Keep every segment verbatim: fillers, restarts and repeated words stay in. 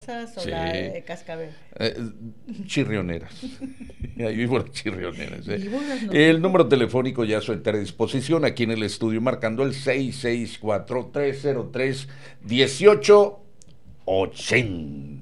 langostas o Sí. la de cascabel? Eh, chirrioneras. Hay víboras chirrioneras. ¿eh? Víboras no El sé. número telefónico ya a su entera disposición aquí en el estudio, marcando el seis seis cuatro, tres cero tres, uno ocho ocho cero.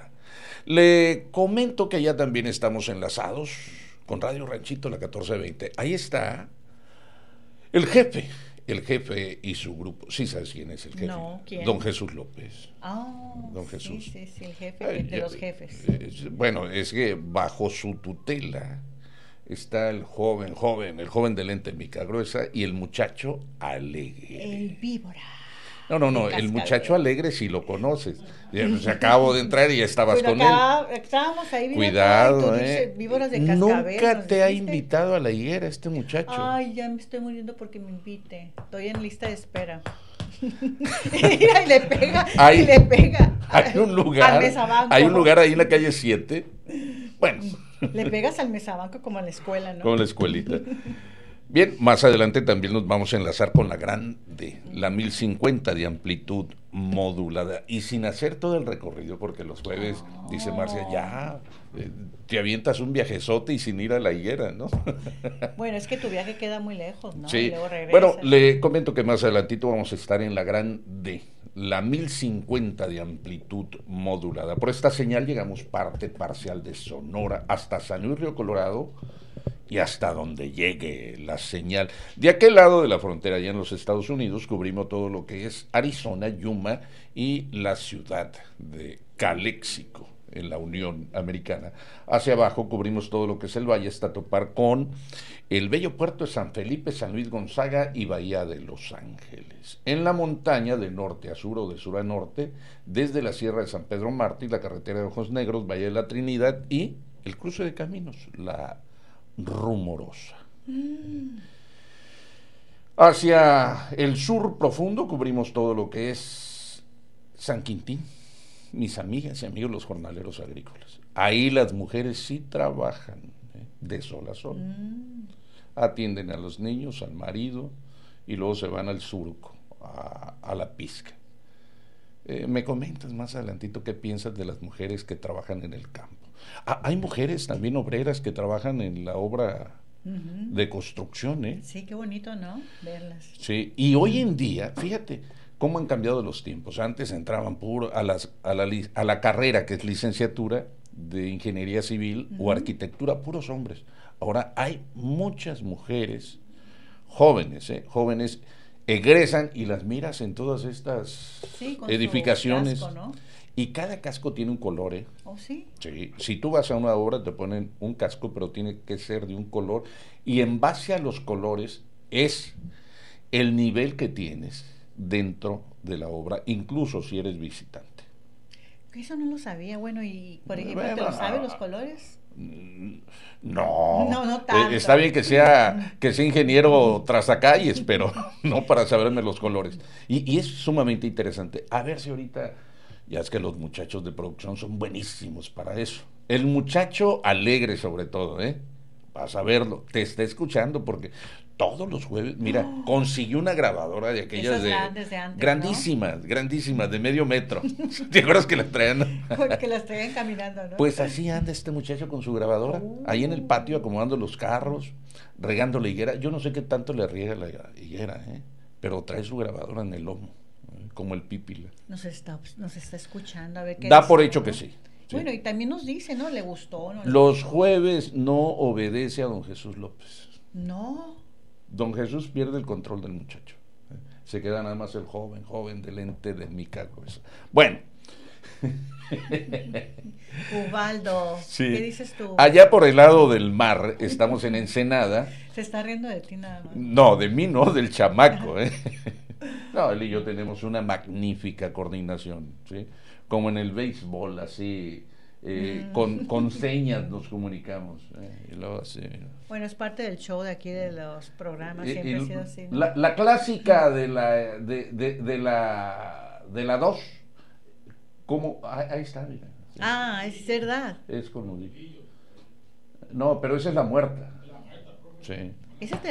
Le comento que ya también estamos enlazados con Radio Ranchito, la catorce veinte. Ahí está el jefe, el jefe y su grupo. Sí sabes quién es el jefe. No, ¿quién? Don Jesús López. Ah, Don sí, Jesús. sí, sí, el jefe Ay, de ya, los jefes. eh, bueno, es que bajo su tutela está el joven, joven, el joven de lente mica gruesa y el muchacho alegre. El víbora. No, no, no, de el cascabel. muchacho alegre si lo conoces. Ya, pues, acabo de entrar y ya estabas Bueno, con acá, él. estábamos ahí, mira, Cuidado, y tú dices, eh. víboras de cascabel. Nunca ¿nos te ha dijiste? invitado a la higuera este muchacho. Ay, ya me estoy muriendo porque me invite. Estoy en lista de espera. Mira, y le pega, Hay- y le pega. Hay un lugar, Al mesabanco. hay un lugar ahí en la calle siete. Bueno, Le pegas al mesabanco como en la escuela, ¿no? como la escuelita. Bien, más adelante también nos vamos a enlazar con la grande, la mil cincuenta de amplitud modulada y sin hacer todo el recorrido, porque los jueves, dice Marcia, ya eh, te avientas un viajezote y sin ir a la higuera, ¿no? Bueno, es que tu viaje queda muy lejos, ¿no? Y Sí, luego regresas. bueno, le comento que más adelantito vamos a estar en la grande, la mil cincuenta de amplitud modulada. Por esta señal llegamos parte parcial de Sonora hasta San Luis Río Colorado y hasta donde llegue la señal. De aquel lado de la frontera, allá en los Estados Unidos, cubrimos todo lo que es Arizona, Yuma y la ciudad de Caléxico, en la Unión Americana. Hacia abajo cubrimos todo lo que es el valle hasta topar con el bello puerto de San Felipe, San Luis Gonzaga y Bahía de Los Ángeles. En la montaña, de norte a sur o de sur a norte, desde la Sierra de San Pedro Mártir, la carretera de Ojos Negros, Valle de la Trinidad y el cruce de caminos, la Rumorosa. Mm. Hacia el sur profundo cubrimos todo lo que es San Quintín, mis amigas y amigos los jornaleros agrícolas. Ahí las mujeres sí trabajan, ¿eh? De sol a sol. Mm. Atienden a los niños, al marido y luego se van al surco, a, a la pizca. Eh, me comentas más adelantito qué piensas de las mujeres que trabajan en el campo. Ah, hay mujeres también obreras que trabajan en la obra uh-huh. de construcción, ¿eh? Sí, qué bonito, ¿no? Verlas. Sí, y hoy en día, fíjate cómo han cambiado los tiempos. Antes entraban puro a, las, a, la, a la carrera que es licenciatura de ingeniería civil uh-huh. o arquitectura, puros hombres. Ahora hay muchas mujeres jóvenes, ¿eh? Jóvenes egresan y las miras en todas estas sí, edificaciones. Casco, ¿no? Y cada casco tiene un color, ¿eh? ¿Oh, sí? Sí. Si tú vas a una obra te ponen un casco, pero tiene que ser de un color. Y en base a los colores es el nivel que tienes dentro de la obra, incluso si eres visitante. Eso no lo sabía. Bueno, y por ejemplo, bueno, ¿te lo sabes los colores? No, no, no tanto. Eh, está bien que sea que sea ingeniero trazacalles, pero no para saberme los colores. Y, y es sumamente interesante. A ver si ahorita, ya es que los muchachos de producción son buenísimos para eso. El muchacho alegre sobre todo, ¿eh? Vas a verlo, te está escuchando porque todos los jueves, mira, oh. consiguió una grabadora de aquellas Esas de, grandes de antes, grandísimas, ¿no? grandísimas, de medio metro. ¿Te acuerdas que las traían? Porque las traían caminando, ¿no? Pues así anda este muchacho con su grabadora, uh. ahí en el patio acomodando los carros, regando la higuera. Yo no sé qué tanto le riega la higuera, ¿eh? Pero trae su grabadora en el lomo, ¿eh? Como el pípila. Nos está, nos está escuchando, a ver qué Da dice, por hecho ¿no? que sí. Sí. Bueno, y también nos dice, ¿no? ¿Le gustó? ¿No? Los jueves no obedece a don Jesús López. No. Don Jesús pierde el control del muchacho. Se queda nada más el joven, joven de lente de mica gruesa. Bueno. Ubaldo, sí. ¿qué dices tú? Allá por el lado del mar, estamos en Ensenada. Se está riendo de ti nada más. No, de mí no, del chamaco. ¿eh? No, él y yo tenemos una magnífica coordinación, ¿sí? Como en el béisbol, así, eh, mm. con, con señas nos comunicamos. ¿eh? Y luego así, bueno, es parte del show de aquí de los programas, eh, siempre el, ha sido así, ¿no? La, la clásica de la de, de, de la de la dos, como ahí, ahí está, mira. Sí. Ah, es verdad. Es como dije. No, pero esa es la muerta. Sí. Esa te la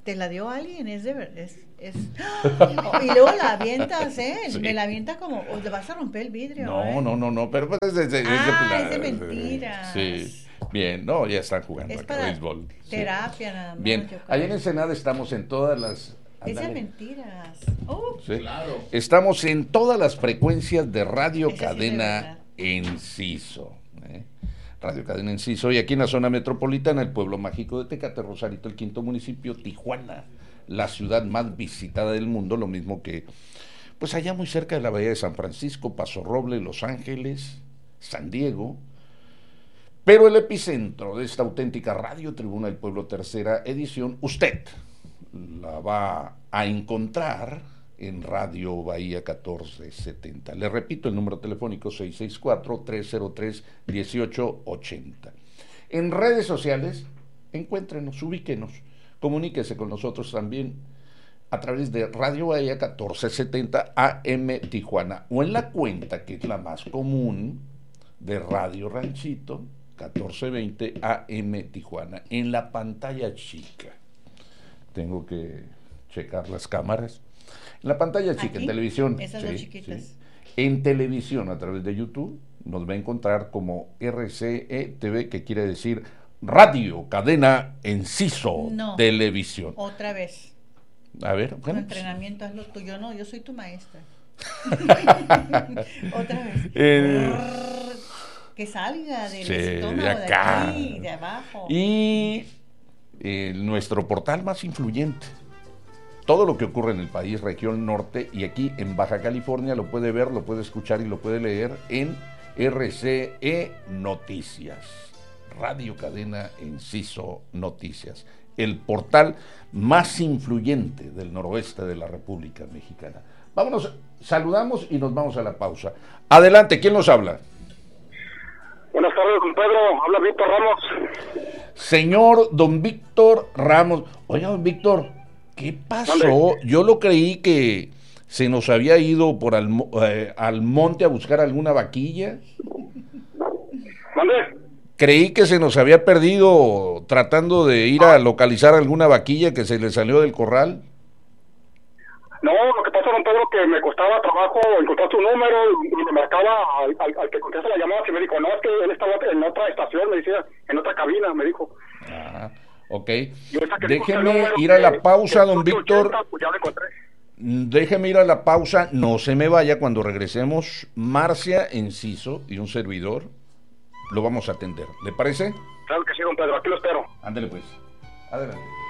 te la dio alguien, es de verdad, es, es... ¡Oh! Y luego la avientas, ¿eh? Sí. Me la avienta como, o te vas a romper el vidrio, No, ¿eh? no, no, no, pero pues es de, es de, Ah, es de, es de mentiras. Sí, bien, no, ya están jugando Es acá para béisbol. Sí. terapia nada más. Bien, yo creo. allá en Ensenada estamos en todas las... Es de ándale. mentiras. Oh, Sí. Claro. Estamos en todas las frecuencias de Radio Ese sí es de Cadena verdad. Enciso. ¿eh? Radio Cadena Enciso. Y aquí en la zona metropolitana, el pueblo mágico de Tecate, Rosarito, el quinto municipio, Tijuana, la ciudad más visitada del mundo, lo mismo que, pues allá muy cerca de la bahía de San Francisco, Paso Roble, Los Ángeles, San Diego. Pero el epicentro de esta auténtica Radio Tribuna del Pueblo, tercera edición, usted la va a encontrar en Radio Bahía catorce setenta. Le repito el número telefónico seis seis cuatro, tres cero tres, uno ocho ocho cero. En redes sociales, encuéntrenos, ubíquenos, comuníquese con nosotros también a través de Radio Bahía catorce setenta A M Tijuana o en la cuenta que es la más común de Radio Ranchito catorce veinte A M Tijuana, en la pantalla chica. Tengo que checar las cámaras. En la pantalla chica, ¿aquí? en televisión. Esas sí, dos chiquitas. sí. En televisión, a través de YouTube, nos va a encontrar como R C E T V, que quiere decir Radio Cadena Enciso No. Televisión. Otra vez. A ver, Tu bueno. entrenamiento es lo tuyo, no, yo soy tu maestra. Otra vez. Eh, Que salga del sí, estómago, de acá. de aquí, de abajo. Y eh, nuestro portal más influyente. Todo lo que ocurre en el país, región norte y aquí en Baja California lo puede ver, lo puede escuchar y lo puede leer en R C E Noticias. Radio Cadena Enciso Noticias. El portal más influyente del noroeste de la República Mexicana. Vámonos, saludamos y nos vamos a la pausa. Adelante, ¿quién nos habla? Buenas tardes, don Pedro. Habla Víctor Ramos. Señor don Víctor Ramos. Oiga, don Víctor, ¿qué pasó? ¿Dónde? Yo lo creí que se nos había ido por al, eh, al monte a buscar alguna vaquilla. ¿Dónde? Creí que se nos había perdido tratando de ir a localizar alguna vaquilla que se le salió del corral. No, lo que pasa, don Pedro, que me costaba trabajo encontrar su número y le marcaba al, al, al que contesta la llamada, que me dijo, no, es que él estaba en otra estación, me decía, en otra cabina, me dijo. Ah, ok. Y ahorita que dijo que el Déjeme número ir a la que- pausa, que don ocho Víctor. ochenta, pues ya lo encontré. Déjeme ir a la pausa, no se me vaya. Cuando regresemos, Marcia Enciso y un servidor lo vamos a atender. ¿Le parece? Claro que sí, don Pedro, aquí lo espero. Ándele pues. Adelante.